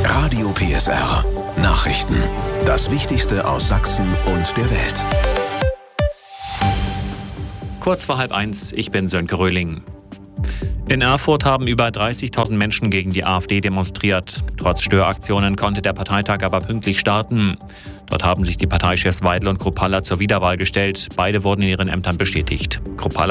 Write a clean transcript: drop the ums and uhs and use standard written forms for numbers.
Radio PSR. Nachrichten. Das Wichtigste aus Sachsen und der Welt. Kurz vor 12:30, ich bin Sönke Röhling. In Erfurt haben über 30.000 Menschen gegen die AfD demonstriert. Trotz Störaktionen konnte der Parteitag aber pünktlich starten. Dort haben sich die Parteichefs Weidel und Kruppalla zur Wiederwahl gestellt. Beide wurden in ihren Ämtern bestätigt. Kruppalla